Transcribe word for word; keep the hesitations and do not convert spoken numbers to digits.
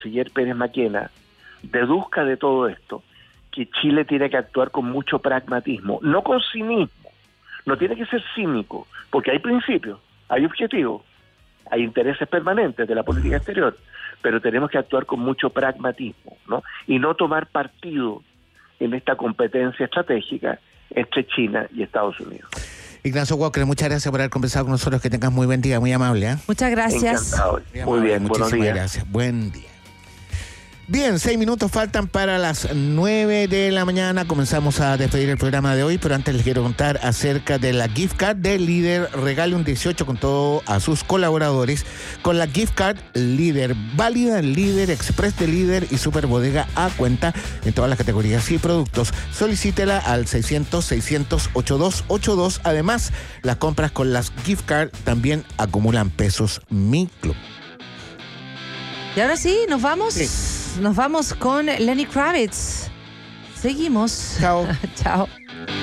canciller Pérez Maquena deduzca de todo esto que Chile tiene que actuar con mucho pragmatismo, no con cinismo, no tiene que ser cínico, porque hay principios, hay objetivos, hay intereses permanentes de la política exterior, pero tenemos que actuar con mucho pragmatismo, ¿no? Y no tomar partido en esta competencia estratégica entre China y Estados Unidos. Ignacio Walker, muchas gracias por haber conversado con nosotros. Que tengas muy buen día, muy amable. ¿eh? Muchas gracias. Encantado. Muy, muy bien, buenos días. Gracias. Buen día. Bien, seis minutos faltan para las nueve de la mañana. Comenzamos a despedir el programa de hoy, pero antes les quiero contar acerca de la gift card de Líder. Regale un dieciocho con todo a sus colaboradores con la gift card Líder, válida en Líder, Express de Líder y Super Bodega a cuenta en todas las categorías y productos. Solicítela al seiscientos, seiscientos, ochenta y dos ochenta y dos. Además, las compras con las gift card también acumulan pesos Mi Club. Y ahora sí, nos vamos. Sí. Nos vamos con Lenny Kravitz. Seguimos. Chao. Chao.